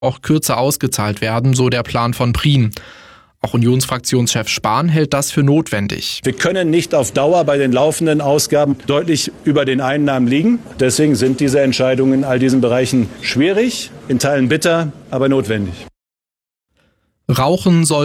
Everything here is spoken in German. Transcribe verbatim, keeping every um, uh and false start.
auch kürzer ausgezahlt werden, so der Plan von Prien. Auch Unionsfraktionschef Spahn hält das für notwendig. Wir können nicht auf Dauer bei den laufenden Ausgaben deutlich über den Einnahmen liegen. Deswegen sind diese Entscheidungen in all diesen Bereichen schwierig, in Teilen bitter, aber notwendig. Rauchen soll